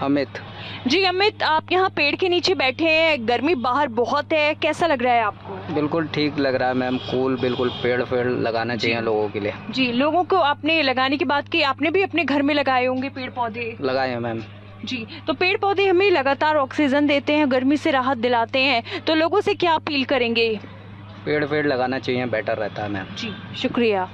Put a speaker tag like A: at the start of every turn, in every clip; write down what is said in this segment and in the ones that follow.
A: अमित।
B: जी अमित, आप यहाँ पेड़ के नीचे बैठे हैं, गर्मी बाहर बहुत है, कैसा लग रहा है आपको?
A: बिल्कुल ठीक लग रहा है मैम, कूल। बिल्कुल पेड़ लगाना चाहिए लोगों के लिए।
B: जी, लोगों को आपने लगाने की बात की, आपने भी अपने घर में लगाए होंगे पेड़ पौधे?
A: लगाए हैं मैम।
B: जी, तो पेड़ पौधे हमें लगातार ऑक्सीजन देते हैं, गर्मी से राहत दिलाते हैं, तो लोगों से क्या अपील करेंगे?
A: पेड़ लगाना चाहिए, बेटर रहता है मैम।
B: जी शुक्रिया।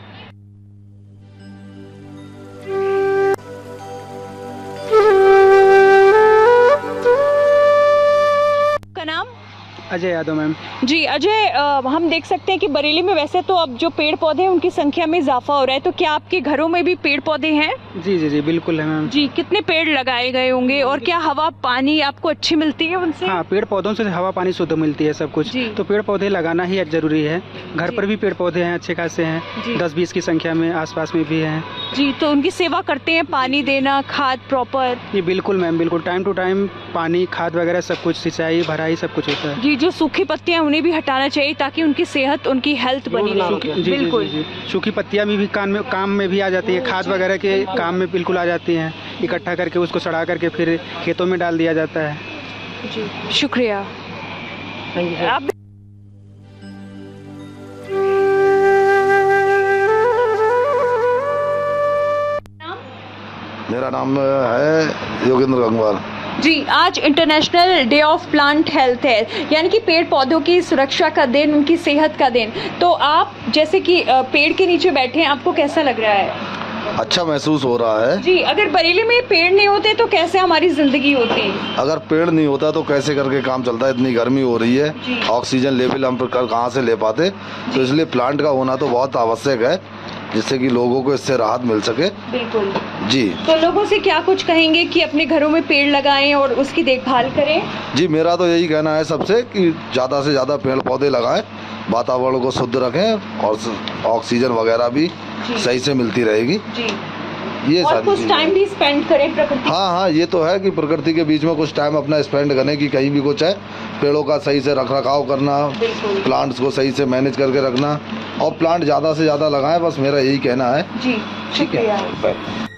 B: का नाम?
C: अजय यादव मैम।
B: जी अजय, हम देख सकते हैं कि बरेली में वैसे तो अब जो पेड़ पौधे हैं उनकी संख्या में इजाफा हो रहा है, तो क्या आपके घरों में भी पेड़ पौधे हैं?
C: जी जी जी बिल्कुल है मैम।
B: जी, कितने पेड़ लगाए गए होंगे और क्या हवा पानी आपको अच्छी मिलती है उनसे?
C: हाँ, पेड़ पौधों से हवा पानी शुद्ध मिलती है सब कुछ। तो पेड़ पौधे लगाना ही जरूरी है। घर पर भी पेड़ पौधे हैं अच्छे खासे हैं, 10-20 की संख्या में आसपास में भी हैं।
B: जी, तो उनकी सेवा करते हैं, पानी देना, खाद प्रॉपर?
C: जी बिल्कुल मैम, बिल्कुल टाइम टू टाइम पानी खाद वगैरह सब कुछ, सिंचाई भराई सब कुछ होता है।
B: जी, जो सूखी पत्तियां उन्हें भी हटाना चाहिए ताकि उनकी सेहत, उनकी हेल्थ बनी रहे। बिल्कुल।
C: सूखी पत्तियां भी काम में भी आ जाती है, खाद वगैरह के काम में बिल्कुल आ जाती हैं। इकट्ठा करके उसको सड़ा करके फिर खेतों में डाल दिया जाता है।
B: जी शुक्रिया। आप
D: मेरा नाम है योगेंद्र गंगवार।
B: जी, आज international day of plant health है, यानी कि पेड़ पौधों की सुरक्षा का दिन, उनकी सेहत का दिन। तो आप जैसे कि पेड़ के नीचे बैठे हैं, आपको कैसा लग रहा है?
D: अच्छा महसूस हो रहा है।
B: जी, अगर बरेली में पेड़ नहीं होते तो कैसे हमारी जिंदगी होती?
D: अगर पेड़ नहीं होता तो कैसे करके काम चलता है, इतनी गर्मी हो रही है, ऑक्सीजन लेवल हम कहाँ से ले पाते। तो इसलिए प्लांट का होना तो बहुत आवश्यक है, जिससे कि लोगों को इससे राहत मिल सके।
B: बिल्कुल
D: जी।
B: तो लोगों से क्या कुछ कहेंगे कि अपने घरों में पेड़ लगाएं और उसकी देखभाल करें?
D: जी, मेरा तो यही कहना है सबसे कि ज़्यादा से ज़्यादा पेड़ पौधे लगाएं, वातावरण को शुद्ध रखें और ऑक्सीजन वगैरह भी सही से मिलती रहेगी।
B: जी,
D: ये
B: और कुछ टाइम भी स्पेंड करें प्रकृति।
D: हाँ, ये तो है कि प्रकृति के बीच में कुछ टाइम अपना स्पेंड करने की, कहीं भी कुछ है, पेड़ों का सही से रख रखाव करना, प्लांट्स को सही से मैनेज करके रखना और प्लांट ज़्यादा से ज़्यादा लगाएं, बस मेरा यही कहना है।
B: जी शुक्रिया।